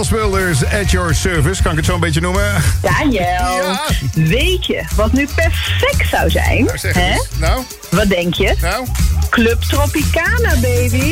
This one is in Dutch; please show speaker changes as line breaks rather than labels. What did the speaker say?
Daniel Smulders at your service. Kan ik het zo een beetje noemen?
Daniel,
Ja.
weet je wat nu perfect zou zijn?
Nou, zeg
Hè?
eens. Nou,
Wat denk je?
nou.
Club Tropicana, baby.